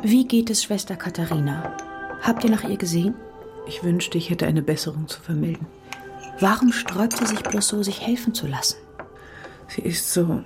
Wie geht es Schwester Katharina? Habt ihr nach ihr gesehen? Ich wünschte, ich hätte eine Besserung zu vermelden. Warum sträubt sie sich bloß so, sich helfen zu lassen? Sie ist so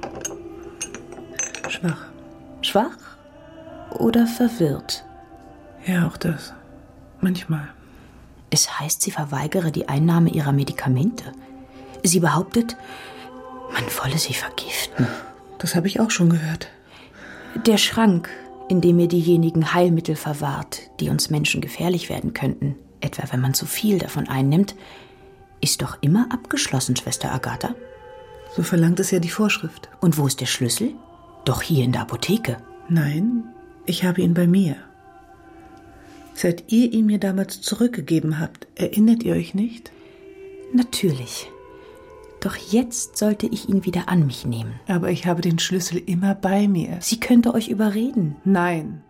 schwach. Schwach oder verwirrt? Ja, auch das. Manchmal. Es heißt, sie verweigere die Einnahme ihrer Medikamente. Sie behauptet, man wolle sie vergiften. Das habe ich auch schon gehört. Der Schrank, in dem ihr diejenigen Heilmittel verwahrt, die uns Menschen gefährlich werden könnten, etwa wenn man zu viel davon einnimmt, ist doch immer abgeschlossen, Schwester Agatha. So verlangt es ja die Vorschrift. Und wo ist der Schlüssel? Doch hier in der Apotheke. Nein, ich habe ihn bei mir. Seit ihr ihn mir damals zurückgegeben habt, erinnert ihr euch nicht? Natürlich. Doch jetzt sollte ich ihn wieder an mich nehmen. Aber ich habe den Schlüssel immer bei mir. Sie könnte euch überreden. Nein.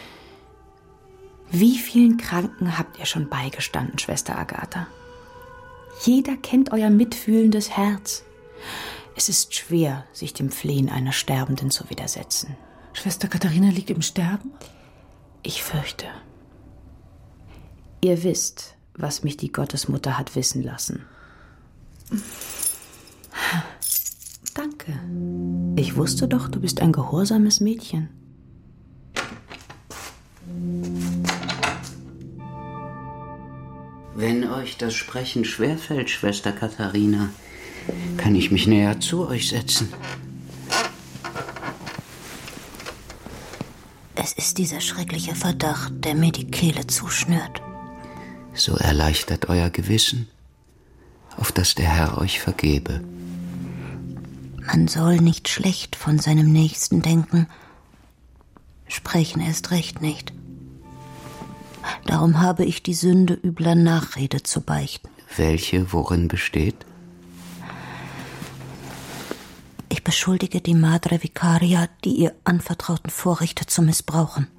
Wie vielen Kranken habt ihr schon beigestanden, Schwester Agatha? Jeder kennt euer mitfühlendes Herz. Es ist schwer, sich dem Flehen einer Sterbenden zu widersetzen. Schwester Katharina liegt im Sterben? Ich fürchte. Ihr wisst, was mich die Gottesmutter hat wissen lassen. Danke. Ich wusste doch, du bist ein gehorsames Mädchen. Wenn euch das Sprechen schwerfällt, Schwester Katharina, kann ich mich näher zu euch setzen. Es ist dieser schreckliche Verdacht, der mir die Kehle zuschnürt. So erleichtert euer Gewissen, auf dass der Herr euch vergebe. Man soll nicht schlecht von seinem Nächsten denken, sprechen erst recht nicht. Darum habe ich die Sünde übler Nachrede zu beichten. Welche, worin besteht? Ich beschuldige die Madre Vicaria, die ihr anvertrauten Vorrechte zu missbrauchen.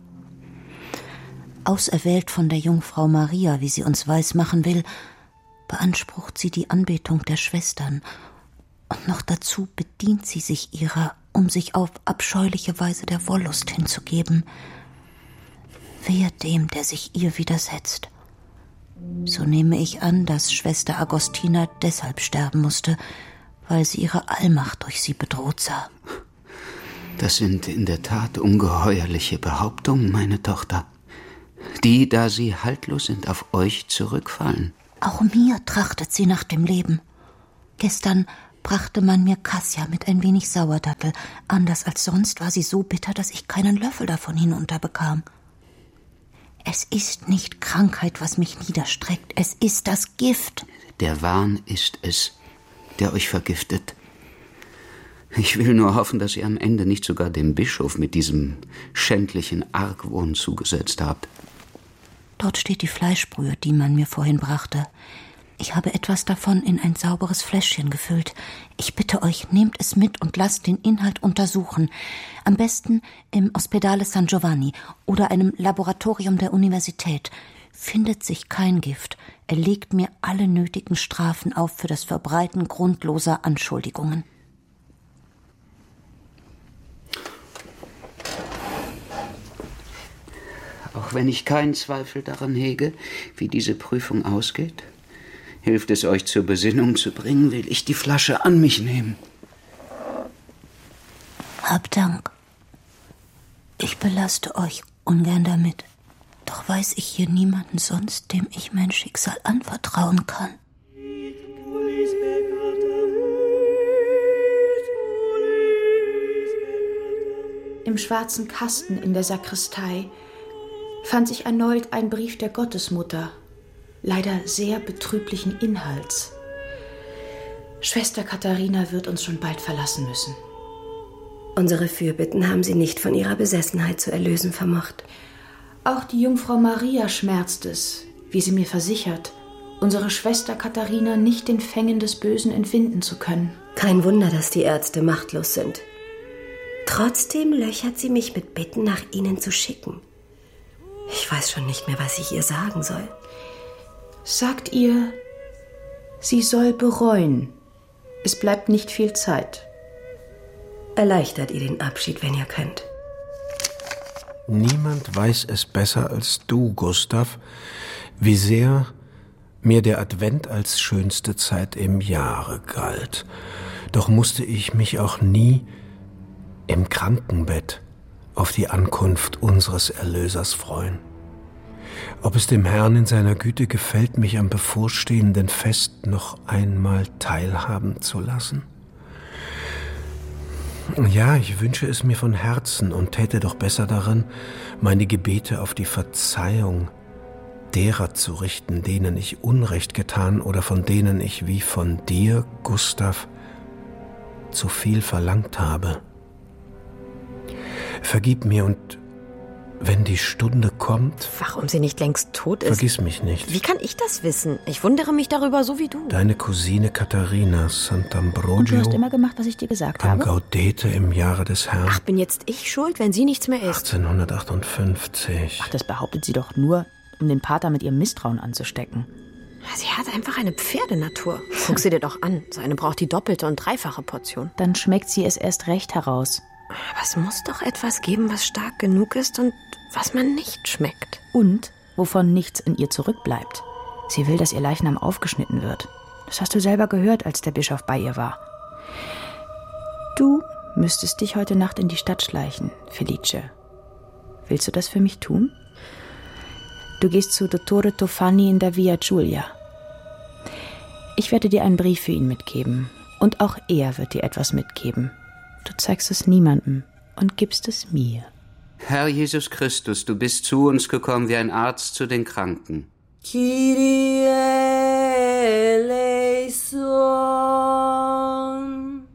Auserwählt von der Jungfrau Maria, wie sie uns weismachen will, beansprucht sie die Anbetung der Schwestern, und noch dazu bedient sie sich ihrer, um sich auf abscheuliche Weise der Wollust hinzugeben. Wehe dem, der sich ihr widersetzt. So nehme ich an, dass Schwester Agostina deshalb sterben musste, weil sie ihre Allmacht durch sie bedroht sah. Das sind in der Tat ungeheuerliche Behauptungen, meine Tochter, die, da sie haltlos sind, auf euch zurückfallen. Auch mir trachtet sie nach dem Leben. Gestern brachte man mir Kassia mit ein wenig Sauerdattel. Anders als sonst war sie so bitter, dass ich keinen Löffel davon hinunterbekam. Es ist nicht Krankheit, was mich niederstreckt. Es ist das Gift. Der Wahn ist es, der euch vergiftet. Ich will nur hoffen, dass ihr am Ende nicht sogar dem Bischof mit diesem schändlichen Argwohn zugesetzt habt. Dort steht die Fleischbrühe, die man mir vorhin brachte. Ich habe etwas davon in ein sauberes Fläschchen gefüllt. Ich bitte euch, nehmt es mit und lasst den Inhalt untersuchen. Am besten im Ospedale San Giovanni oder einem Laboratorium der Universität. Findet sich kein Gift, erlegt mir alle nötigen Strafen auf für das Verbreiten grundloser Anschuldigungen. Auch wenn ich keinen Zweifel daran hege, wie diese Prüfung ausgeht, hilft es euch zur Besinnung zu bringen, will ich die Flasche an mich nehmen. Hab Dank. Ich belaste euch ungern damit. Doch weiß ich hier niemanden sonst, dem ich mein Schicksal anvertrauen kann. Im schwarzen Kasten in der Sakristei fand sich erneut ein Brief der Gottesmutter, leider sehr betrüblichen Inhalts. Schwester Katharina wird uns schon bald verlassen müssen. Unsere Fürbitten haben sie nicht von ihrer Besessenheit zu erlösen vermocht. Auch die Jungfrau Maria schmerzt es, wie sie mir versichert, unsere Schwester Katharina nicht den Fängen des Bösen entwinden zu können. Kein Wunder, dass die Ärzte machtlos sind. Trotzdem löchert sie mich mit Bitten, nach ihnen zu schicken. Ich weiß schon nicht mehr, was ich ihr sagen soll. Sagt ihr, sie soll bereuen. Es bleibt nicht viel Zeit. Erleichtert ihr den Abschied, wenn ihr könnt. Niemand weiß es besser als du, Gustav, wie sehr mir der Advent als schönste Zeit im Jahre galt. Doch musste ich mich auch nie im Krankenbett auf die Ankunft unseres Erlösers freuen. Ob es dem Herrn in seiner Güte gefällt, mich am bevorstehenden Fest noch einmal teilhaben zu lassen? Ja, ich wünsche es mir von Herzen und täte doch besser daran, meine Gebete auf die Verzeihung derer zu richten, denen ich Unrecht getan oder von denen ich wie von dir, Gustav, zu viel verlangt habe. Vergib mir und wenn die Stunde kommt... Warum sie nicht längst tot ist? Vergiss mich nicht. Wie kann ich das wissen? Ich wundere mich darüber so wie du. Deine Cousine Katharina Sant'Ambrogio... Und du hast immer gemacht, was ich dir gesagt habe? Am Gaudete im Jahre des Herrn... Ach, bin jetzt ich schuld, wenn sie nichts mehr ist? 1858. Ach, das behauptet sie doch nur, um den Pater mit ihrem Misstrauen anzustecken. Sie hat einfach eine Pferdenatur. Guck sie dir doch an. So eine braucht die doppelte und dreifache Portion. Dann schmeckt sie es erst recht heraus. Aber es muss doch etwas geben, was stark genug ist und was man nicht schmeckt. Und wovon nichts in ihr zurückbleibt. Sie will, dass ihr Leichnam aufgeschnitten wird. Das hast du selber gehört, als der Bischof bei ihr war. Du müsstest dich heute Nacht in die Stadt schleichen, Felice. Willst du das für mich tun? Du gehst zu Dottore Tofani in der Via Giulia. Ich werde dir einen Brief für ihn mitgeben. Und auch er wird dir etwas mitgeben. Du zeigst es niemandem und gibst es mir. Herr Jesus Christus, du bist zu uns gekommen wie ein Arzt zu den Kranken. Kyrie eleison.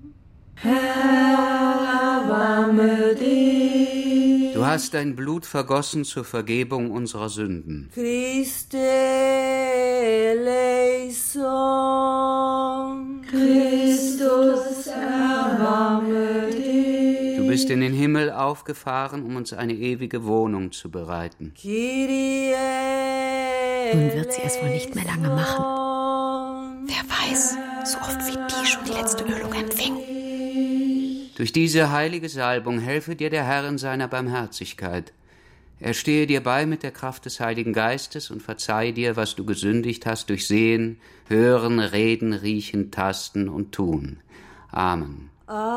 Herr, erbarme dich. Du hast dein Blut vergossen zur Vergebung unserer Sünden. Christe eleison. Christus, erbarme dich. Du bist in den Himmel aufgefahren, um uns eine ewige Wohnung zu bereiten. Kyrie Nun wird sie es wohl nicht mehr lange machen. Wer weiß, so oft wie die schon die letzte Ölung empfing. Durch diese heilige Salbung helfe dir der Herr in seiner Barmherzigkeit. Er stehe dir bei mit der Kraft des Heiligen Geistes und verzeihe dir, was du gesündigt hast durch Sehen, Hören, Reden, Riechen, Tasten und Tun. Amen.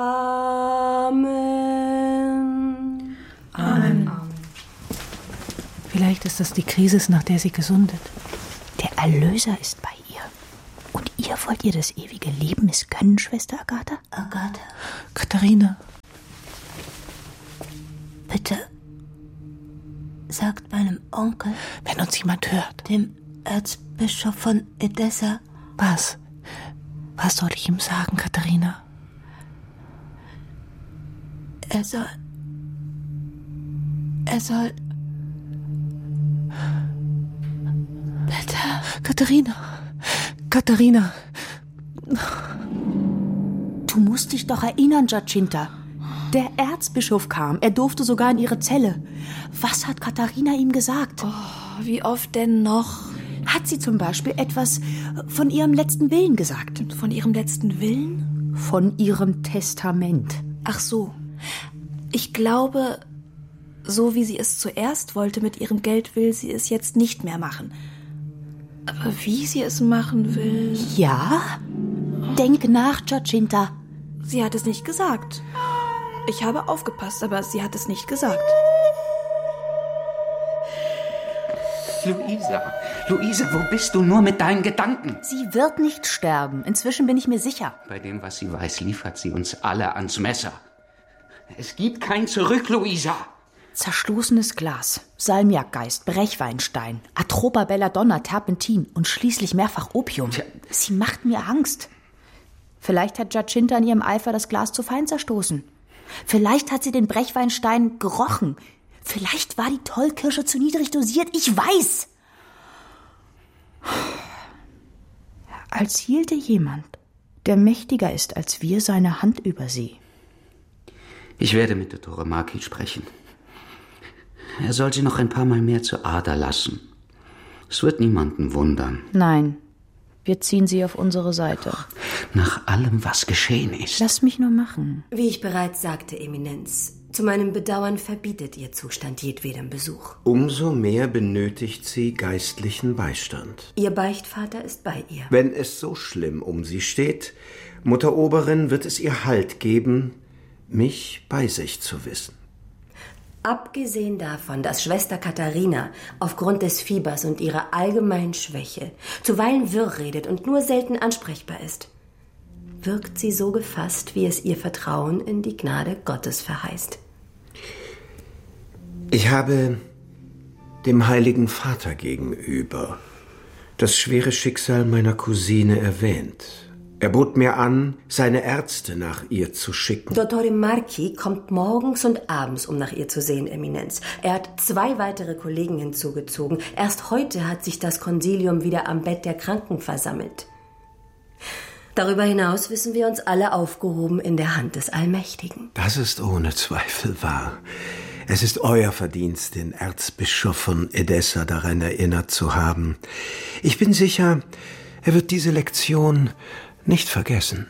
Amen. Amen. Vielleicht ist das die Krise, nach der sie gesundet. Der Erlöser ist bei ihr. Und ihr wollt ihr das ewige Leben missgönnen, Schwester Agatha? Agatha, Katharina, bitte sagt meinem Onkel, wenn uns jemand hört. dem Erzbischof von Edessa, Was? Was soll ich ihm sagen, Katharina? er soll... Bitte. Katharina. Du musst dich doch erinnern, Giacinta. Der Erzbischof kam. Er durfte sogar in ihre Zelle. Was hat Katharina ihm gesagt? Wie oft denn noch? Hat sie zum Beispiel etwas von ihrem letzten Willen gesagt? Von ihrem letzten Willen? Von ihrem Testament. Ach so. Ich glaube, so wie sie es zuerst wollte mit ihrem Geld, will sie es jetzt nicht mehr machen. Aber wie sie es machen will... Ja? Denk nach, Giacinta. Sie hat es nicht gesagt. Ich habe aufgepasst, aber sie hat es nicht gesagt. Luisa, wo bist du nur mit deinen Gedanken? Sie wird nicht sterben. Inzwischen bin ich mir sicher. Bei dem, was sie weiß, liefert sie uns alle ans Messer. Es gibt kein Zurück, Luisa. Zerstoßenes Glas, Salmiakgeist, Brechweinstein, Atropa Belladonna, Terpentin und schließlich mehrfach Opium. Sie macht mir Angst. Vielleicht hat Giacinta in ihrem Eifer das Glas zu fein zerstoßen. Vielleicht hat sie den Brechweinstein gerochen. Vielleicht war die Tollkirsche zu niedrig dosiert. Ich weiß. Als hielte jemand, der mächtiger ist als wir, seine Hand über sie. Ich werde mit Dottore Marchi sprechen. Er soll sie noch ein paar Mal mehr zur Ader lassen. Es wird niemanden wundern. Nein, wir ziehen sie auf unsere Seite. Nach allem, was geschehen ist. Lass mich nur machen. Wie ich bereits sagte, Eminenz, zu meinem Bedauern verbietet Ihr Zustand jedwedem Besuch. Umso mehr benötigt sie geistlichen Beistand. Ihr Beichtvater ist bei ihr. Wenn es so schlimm um sie steht, Mutter Oberin wird es ihr Halt geben, mich bei sich zu wissen. Abgesehen davon, dass Schwester Katharina aufgrund des Fiebers und ihrer allgemeinen Schwäche zuweilen wirr redet und nur selten ansprechbar ist, wirkt sie so gefasst, wie es ihr Vertrauen in die Gnade Gottes verheißt. Ich habe dem Heiligen Vater gegenüber das schwere Schicksal meiner Cousine erwähnt. Er bot mir an, seine Ärzte nach ihr zu schicken. Dottore Marchi kommt morgens und abends, um nach ihr zu sehen, Eminenz. Er hat 2 weitere Kollegen hinzugezogen. Erst heute hat sich das Konsilium wieder am Bett der Kranken versammelt. Darüber hinaus wissen wir uns alle aufgehoben in der Hand des Allmächtigen. Das ist ohne Zweifel wahr. Es ist euer Verdienst, den Erzbischof von Edessa daran erinnert zu haben. Ich bin sicher, er wird diese Lektion nicht vergessen.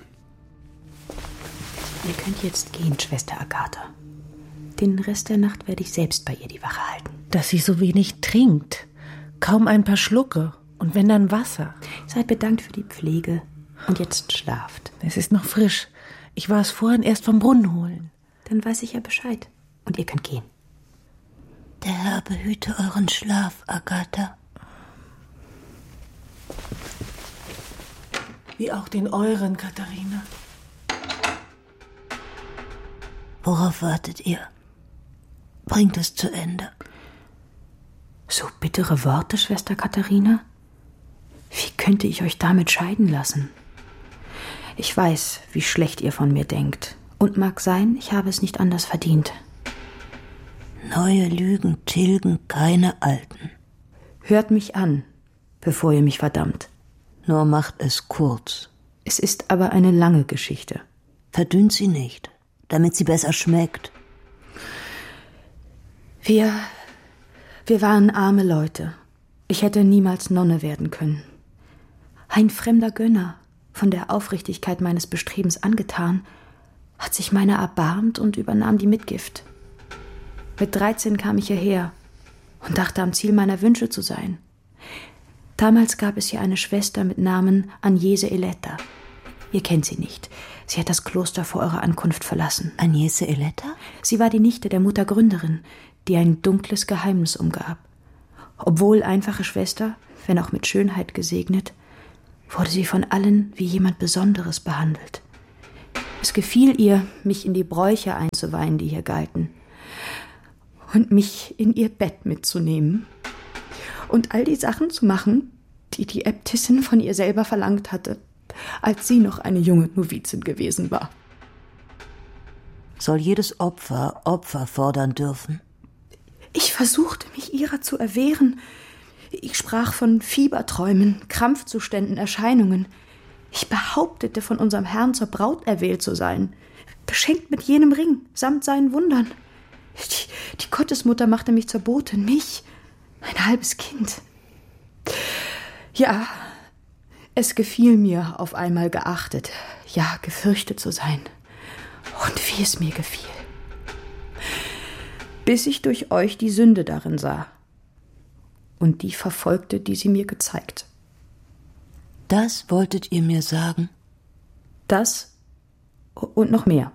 Ihr könnt jetzt gehen, Schwester Agatha. Den Rest der Nacht werde ich selbst bei ihr die Wache halten. Dass sie so wenig trinkt. Kaum ein paar Schlucke. Und wenn dann Wasser. Seid bedankt für die Pflege. Und jetzt schlaft. Es ist noch frisch. Ich war es vorhin erst vom Brunnen holen. Dann weiß ich ja Bescheid. Und ihr könnt gehen. Der Herr behüte euren Schlaf, Agatha. Wie auch den euren, Katharina. Worauf wartet ihr? Bringt es zu Ende. So bittere Worte, Schwester Katharina? Wie könnte ich euch damit scheiden lassen? Ich weiß, wie schlecht ihr von mir denkt. Und mag sein, ich habe es nicht anders verdient. Neue Lügen tilgen keine alten. Hört mich an, bevor ihr mich verdammt. Nur macht es kurz. Es ist aber eine lange Geschichte. Verdünnt sie nicht, damit sie besser schmeckt. Wir waren arme Leute. Ich hätte niemals Nonne werden können. Ein fremder Gönner, von der Aufrichtigkeit meines Bestrebens angetan, hat sich meiner erbarmt und übernahm die Mitgift. Mit 13 kam ich hierher und dachte, am Ziel meiner Wünsche zu sein. Damals gab es hier eine Schwester mit Namen Agnese Eletta. Ihr kennt sie nicht. Sie hat das Kloster vor eurer Ankunft verlassen. Agnese Eletta? Sie war die Nichte der Muttergründerin, die ein dunkles Geheimnis umgab. Obwohl einfache Schwester, wenn auch mit Schönheit gesegnet, wurde sie von allen wie jemand Besonderes behandelt. Es gefiel ihr, mich in die Bräuche einzuweihen, die hier galten, und mich in ihr Bett mitzunehmen und all die Sachen zu machen, die die Äbtissin von ihr selber verlangt hatte, als sie noch eine junge Novizin gewesen war. Soll jedes Opfer fordern dürfen? Ich versuchte, mich ihrer zu erwehren. Ich sprach von Fieberträumen, Krampfzuständen, Erscheinungen. Ich behauptete, von unserem Herrn zur Braut erwählt zu sein, beschenkt mit jenem Ring, samt seinen Wundern. Die Gottesmutter machte mich zur Botin, mich, ein halbes Kind. Ja, es gefiel mir, auf einmal geachtet, ja, gefürchtet zu sein. Und wie es mir gefiel. Bis ich durch euch die Sünde darin sah und die verfolgte, die sie mir gezeigt. Das wolltet ihr mir sagen? Das und noch mehr.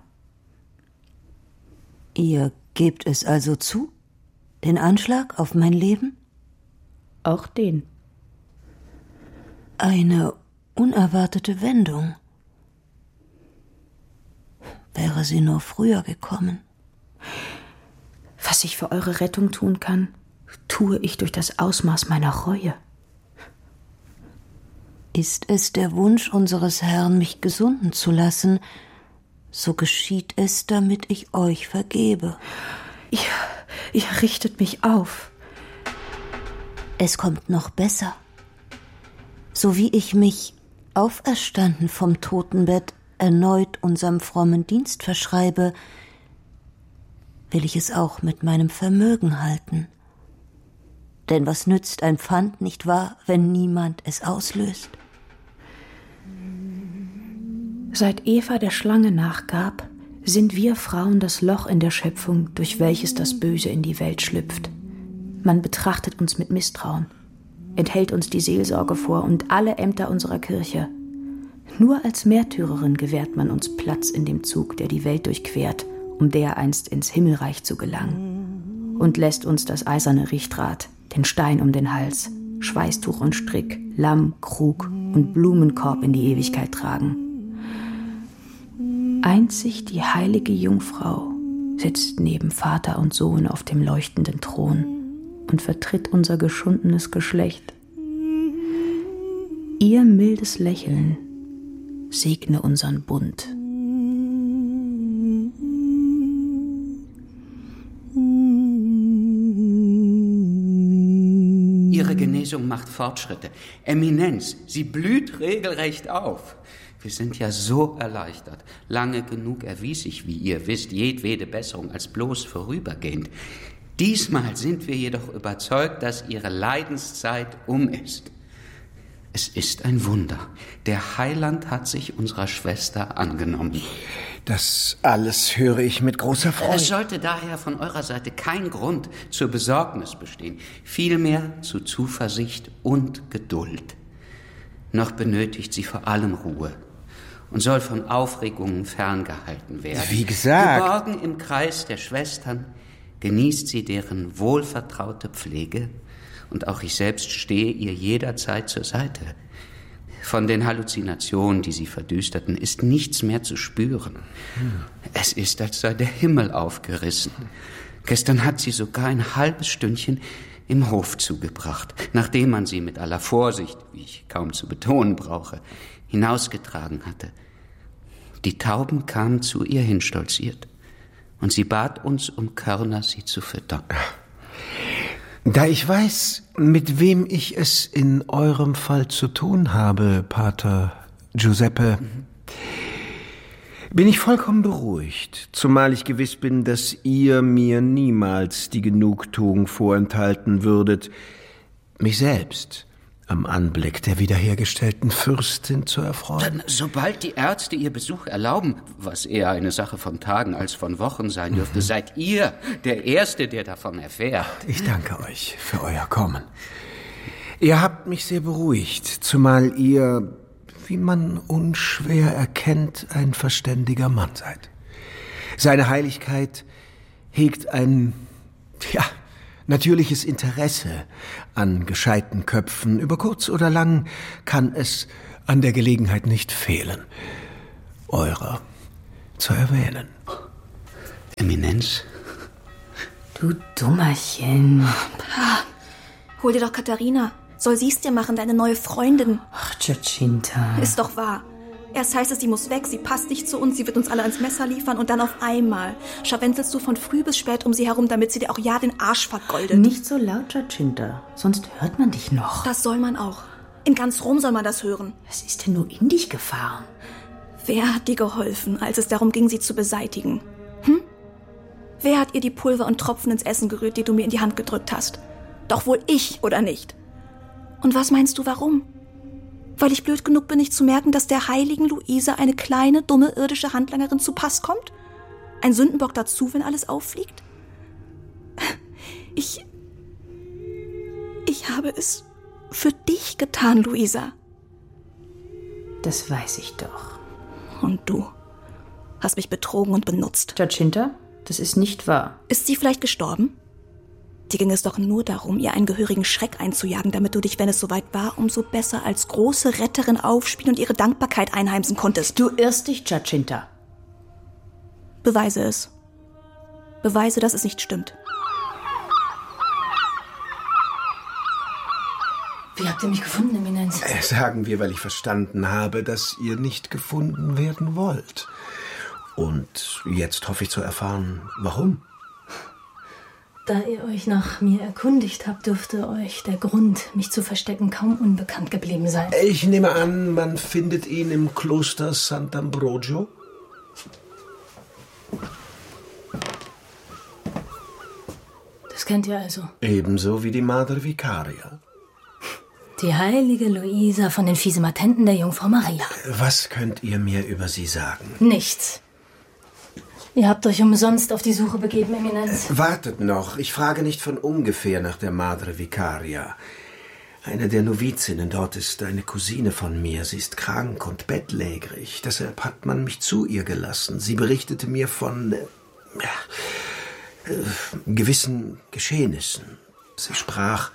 Ihr gebt es also zu? Den Anschlag auf mein Leben? Auch den. Eine unerwartete Wendung. Wäre sie nur früher gekommen. Was ich für eure Rettung tun kann, tue ich durch das Ausmaß meiner Reue. Ist es der Wunsch unseres Herrn, mich gesunden zu lassen, so geschieht es, damit ich euch vergebe. Ihr richtet mich auf. Es kommt noch besser. So wie ich mich, auferstanden vom Totenbett, erneut unserem frommen Dienst verschreibe, will ich es auch mit meinem Vermögen halten. Denn was nützt ein Pfand, nicht wahr, wenn niemand es auslöst? Seit Eva der Schlange nachgab, sind wir Frauen das Loch in der Schöpfung, durch welches das Böse in die Welt schlüpft. Man betrachtet uns mit Misstrauen, enthält uns die Seelsorge vor und alle Ämter unserer Kirche. Nur als Märtyrerin gewährt man uns Platz in dem Zug, der die Welt durchquert, um dereinst ins Himmelreich zu gelangen, und lässt uns das eiserne Richtrad, den Stein um den Hals, Schweißtuch und Strick, Lamm, Krug und Blumenkorb in die Ewigkeit tragen. Einzig die heilige Jungfrau sitzt neben Vater und Sohn auf dem leuchtenden Thron und vertritt unser geschundenes Geschlecht. Ihr mildes Lächeln segne unseren Bund. Ihre Genesung macht Fortschritte. Eminenz, sie blüht regelrecht auf. Wir sind ja so erleichtert. Lange genug erwies sich, wie ihr wisst, jedwede Besserung als bloß vorübergehend. Diesmal sind wir jedoch überzeugt, dass ihre Leidenszeit um ist. Es ist ein Wunder. Der Heiland hat sich unserer Schwester angenommen. Das alles höre ich mit großer Freude. Es sollte daher von eurer Seite kein Grund zur Besorgnis bestehen, vielmehr zu Zuversicht und Geduld. Noch benötigt sie vor allem Ruhe und soll von Aufregungen ferngehalten werden. Wie gesagt. Geborgen im Kreis der Schwestern genießt sie deren wohlvertraute Pflege, und auch ich selbst stehe ihr jederzeit zur Seite. Von den Halluzinationen, die sie verdüsterten, ist nichts mehr zu spüren. Es ist, als sei der Himmel aufgerissen. Gestern hat sie sogar ein halbes Stündchen im Hof zugebracht, nachdem man sie mit aller Vorsicht, wie ich kaum zu betonen brauche, hinausgetragen hatte. Die Tauben kamen zu ihr hinstolziert, und sie bat uns um Körner, sie zu füttern. Da ich weiß, mit wem ich es in eurem Fall zu tun habe, Pater Giuseppe, bin ich vollkommen beruhigt, zumal ich gewiss bin, dass ihr mir niemals die Genugtuung vorenthalten würdet, mich selbst am Anblick der wiederhergestellten Fürstin zu erfreuen. Sobald die Ärzte ihr Besuch erlauben, was eher eine Sache von Tagen als von Wochen sein dürfte, seid ihr der Erste, der davon erfährt. Ich danke euch für euer Kommen. Ihr habt mich sehr beruhigt, zumal ihr, wie man unschwer erkennt, ein verständiger Mann seid. Seine Heiligkeit hegt ein, natürliches Interesse an gescheiten Köpfen. Über kurz oder lang kann es an der Gelegenheit nicht fehlen, eurer zu erwähnen. Eminenz? Du Dummerchen. Hol dir doch Katharina. Soll sie's dir machen, deine neue Freundin. Ach, Giacinta. Ist doch wahr. Erst heißt es, sie muss weg, sie passt nicht zu uns, sie wird uns alle ans Messer liefern und dann auf einmal scharwenzelst du von früh bis spät um sie herum, damit sie dir auch ja den Arsch vergoldet. Nicht so laut, Giacinta, sonst hört man dich noch. Das soll man auch. In ganz Rom soll man das hören. Was ist denn nur in dich gefahren? Wer hat dir geholfen, als es darum ging, sie zu beseitigen? Wer hat ihr die Pulver und Tropfen ins Essen gerührt, die du mir in die Hand gedrückt hast? Doch wohl ich, oder nicht? Und was meinst du, warum? Weil ich blöd genug bin, nicht zu merken, dass der heiligen Luisa eine kleine, dumme, irdische Handlangerin zu Pass kommt? Ein Sündenbock dazu, wenn alles auffliegt? Ich habe es für dich getan, Luisa. Das weiß ich doch. Und du hast mich betrogen und benutzt. Giacinta, das ist nicht wahr. Ist sie vielleicht gestorben? Dir ging es doch nur darum, ihr einen gehörigen Schreck einzujagen, damit du dich, wenn es soweit war, umso besser als große Retterin aufspielen und ihre Dankbarkeit einheimsen konntest. Du irrst dich, Giacinta. Beweise es. Beweise, dass es nicht stimmt. Wie habt ihr mich gefunden, Eminenz? Sagen wir, weil ich verstanden habe, dass ihr nicht gefunden werden wollt. Und jetzt hoffe ich zu erfahren, warum. Da ihr euch nach mir erkundigt habt, dürfte euch der Grund, mich zu verstecken, kaum unbekannt geblieben sein. Ich nehme an, man findet ihn im Kloster Sant'Ambrogio. Das kennt ihr also? Ebenso wie die Madre Vicaria. Die heilige Luisa von den Fiesematenten der Jungfrau Maria. Was könnt ihr mir über sie sagen? Nichts. Ihr habt euch umsonst auf die Suche begeben, Eminenz. Wartet noch, ich frage nicht von ungefähr nach der Madre Vicaria. Eine der Novizinnen dort ist eine Cousine von mir. Sie ist krank und bettlägerig. Deshalb hat man mich zu ihr gelassen. Sie berichtete mir von gewissen Geschehnissen. Sie sprach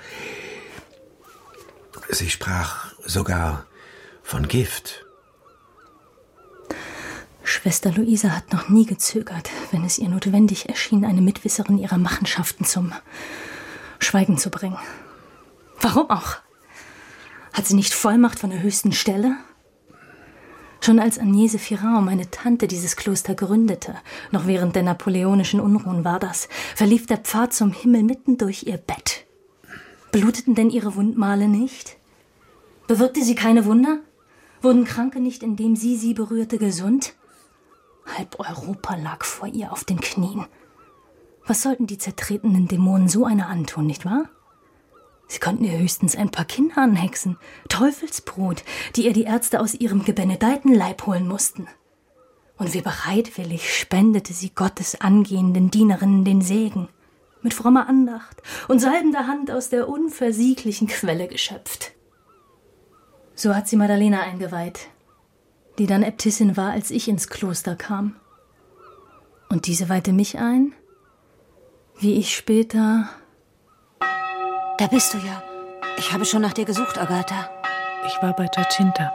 sogar von Gift. Schwester Luisa hat noch nie gezögert, wenn es ihr notwendig erschien, eine Mitwisserin ihrer Machenschaften zum Schweigen zu bringen. Warum auch? Hat sie nicht Vollmacht von der höchsten Stelle? Schon als Agnese Firao, meine Tante, dieses Kloster gründete, noch während der napoleonischen Unruhen war das, verlief der Pfad zum Himmel mitten durch ihr Bett. Bluteten denn ihre Wundmale nicht? Bewirkte sie keine Wunder? Wurden Kranke nicht, indem sie berührte, gesund? Halb Europa lag vor ihr auf den Knien. Was sollten die zertretenen Dämonen so einer antun, nicht wahr? Sie konnten ihr höchstens ein paar Kinder anhexen, Teufelsbrut, die ihr die Ärzte aus ihrem gebenedeiten Leib holen mussten. Und wie bereitwillig spendete sie Gottes angehenden Dienerinnen den Segen, mit frommer Andacht und salbender Hand aus der unversieglichen Quelle geschöpft. So hat sie Maddalena eingeweiht, die dann Äbtissin war, als ich ins Kloster kam. Und diese weihte mich ein, wie ich später... Da bist du ja. Ich habe schon nach dir gesucht, Agatha. Ich war bei Giacinta.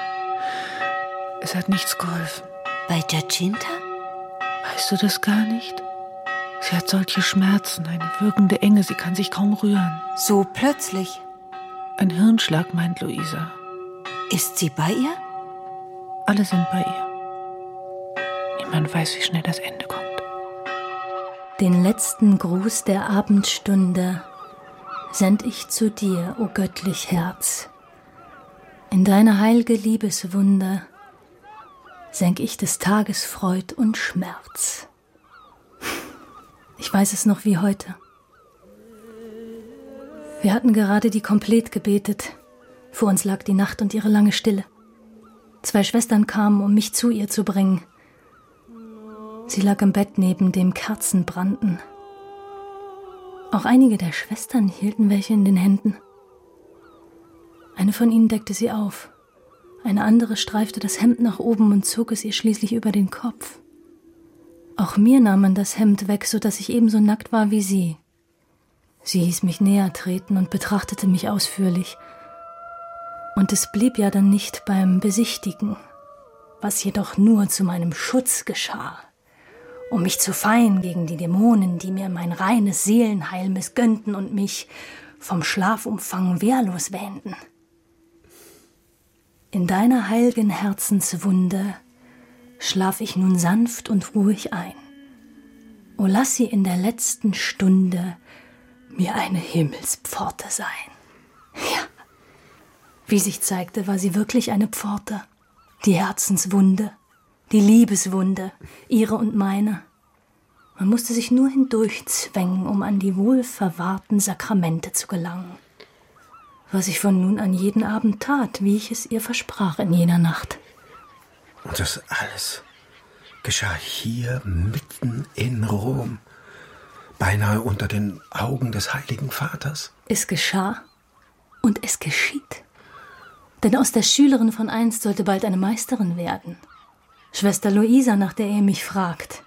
Es hat nichts geholfen. Bei Giacinta? Weißt du das gar nicht? Sie hat solche Schmerzen, eine würgende Enge, sie kann sich kaum rühren. So plötzlich? Ein Hirnschlag, meint Luisa. Ist sie bei ihr? Alle sind bei ihr. Niemand weiß, wie schnell das Ende kommt. Den letzten Gruß der Abendstunde send ich zu dir, o göttlich Herz. In deine heilge Liebeswunde senk ich des Tages Freud und Schmerz. Ich weiß es noch wie heute. Wir hatten gerade die Komplett gebetet. Vor uns lag die Nacht und ihre lange Stille. 2 Schwestern kamen, um mich zu ihr zu bringen. Sie lag im Bett, neben dem Kerzen brannten. Auch einige der Schwestern hielten welche in den Händen. Eine von ihnen deckte sie auf. Eine andere streifte das Hemd nach oben und zog es ihr schließlich über den Kopf. Auch mir nahm man das Hemd weg, so dass ich ebenso nackt war wie sie. Sie hieß mich näher treten und betrachtete mich ausführlich. Und es blieb ja dann nicht beim Besichtigen, was jedoch nur zu meinem Schutz geschah, um mich zu feiern gegen die Dämonen, die mir mein reines Seelenheil missgönnten und mich vom Schlafumfang wehrlos wähnten. In deiner heilgen Herzenswunde schlaf ich nun sanft und ruhig ein. O lass sie in der letzten Stunde mir eine Himmelspforte sein. Ja, wie sich zeigte, war sie wirklich eine Pforte, die Herzenswunde, die Liebeswunde, ihre und meine. Man musste sich nur hindurchzwängen, um an die wohlverwahrten Sakramente zu gelangen. Was ich von nun an jeden Abend tat, wie ich es ihr versprach in jener Nacht. Und das alles geschah hier mitten in Rom, beinahe unter den Augen des Heiligen Vaters. Es geschah und es geschieht. Denn aus der Schülerin von einst sollte bald eine Meisterin werden. Schwester Luisa, nach der er mich fragt.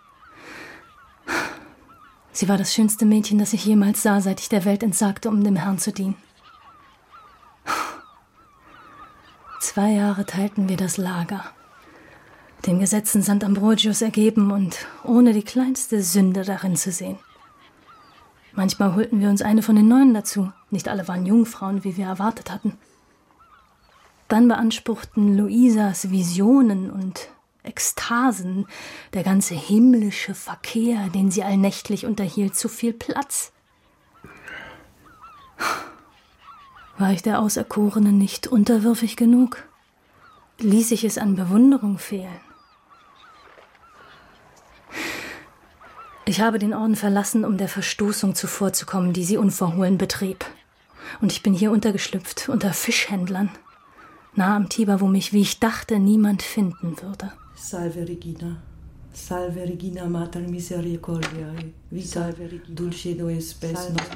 Sie war das schönste Mädchen, das ich jemals sah, seit ich der Welt entsagte, um dem Herrn zu dienen. 2 Jahre teilten wir das Lager, den Gesetzen St. Ambrosius ergeben und ohne die kleinste Sünde darin zu sehen. Manchmal holten wir uns eine von den Neuen dazu. Nicht alle waren Jungfrauen, wie wir erwartet hatten. Dann beanspruchten Luisas Visionen und Ekstasen, der ganze himmlische Verkehr, den sie allnächtlich unterhielt, zu viel Platz. War ich der Auserkorenen nicht unterwürfig genug? Ließ ich es an Bewunderung fehlen? Ich habe den Orden verlassen, um der Verstoßung zuvorzukommen, die sie unverhohlen betrieb. Und ich bin hier untergeschlüpft, unter Fischhändlern. Nah am Tiber, wo mich, wie ich dachte, niemand finden würde. Salve Regina. Salve Regina Mater Misericordiae. Vita dulcedo espes.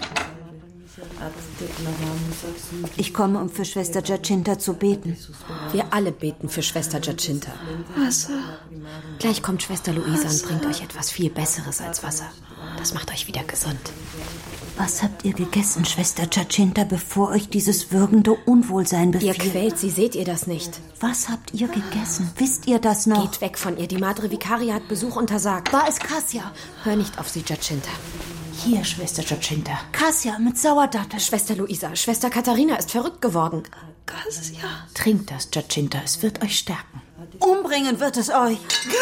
Ich komme, um für Schwester Giacinta zu beten. Wir alle beten für Schwester Giacinta. Wasser. Gleich kommt Schwester Luisa und bringt euch etwas viel Besseres als Wasser. Das macht euch wieder gesund. Was habt ihr gegessen, Schwester Giacinta, bevor euch dieses würgende Unwohlsein befiel? Ihr quält sie, seht ihr das nicht? Was habt ihr gegessen? Wisst ihr das noch? Geht weg von ihr, die Madre Vicaria hat Besuch untersagt. War es Cassia? Hör nicht auf sie, Giacinta. Hier, Schwester Giacinta. Cassia mit Sauerdattel. Schwester Luisa, Schwester Katharina ist verrückt geworden. Cassia. Trinkt das, Giacinta, es wird euch stärken. Umbringen wird es euch.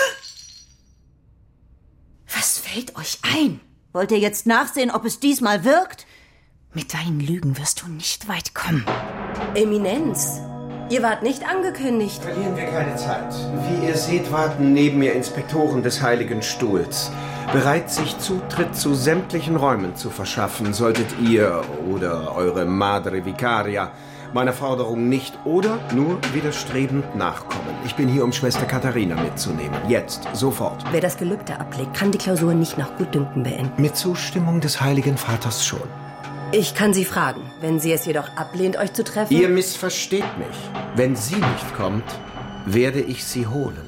Was fällt euch ein? Wollt ihr jetzt nachsehen, ob es diesmal wirkt? Mit deinen Lügen wirst du nicht weit kommen. Eminenz, ihr wart nicht angekündigt. Verlieren wir keine Zeit. Wie ihr seht, warten neben mir Inspektoren des Heiligen Stuhls, bereit, sich Zutritt zu sämtlichen Räumen zu verschaffen, solltet ihr oder eure Madre Vicaria meiner Forderung nicht oder nur widerstrebend nachkommen. Ich bin hier, um Schwester Katharina mitzunehmen. Jetzt, sofort. Wer das Gelübde ablegt, kann die Klausur nicht nach Gutdünken beenden. Mit Zustimmung des Heiligen Vaters schon. Ich kann sie fragen. Wenn sie es jedoch ablehnt, euch zu treffen... Ihr missversteht mich. Wenn sie nicht kommt, werde ich sie holen.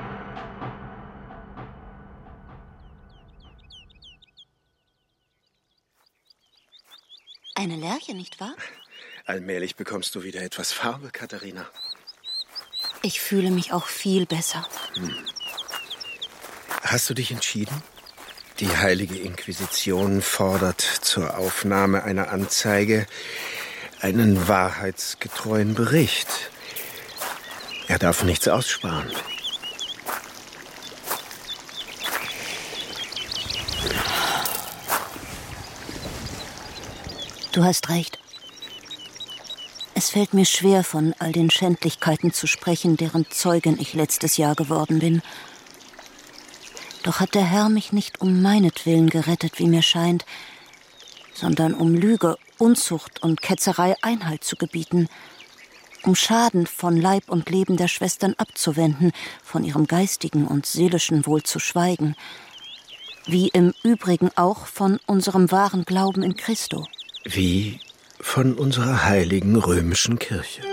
Eine Lerche, nicht wahr? Allmählich bekommst du wieder etwas Farbe, Katharina. Ich fühle mich auch viel besser. Hast du dich entschieden? Die Heilige Inquisition fordert zur Aufnahme einer Anzeige einen wahrheitsgetreuen Bericht. Er darf nichts aussparen. Du hast recht. Es fällt mir schwer, von all den Schändlichkeiten zu sprechen, deren Zeugin ich letztes Jahr geworden bin. Doch hat der Herr mich nicht um meinetwillen gerettet, wie mir scheint, sondern um Lüge, Unzucht und Ketzerei Einhalt zu gebieten, um Schaden von Leib und Leben der Schwestern abzuwenden, von ihrem geistigen und seelischen Wohl zu schweigen, wie im Übrigen auch von unserem wahren Glauben in Christo. Wie von unserer heiligen römischen Kirche.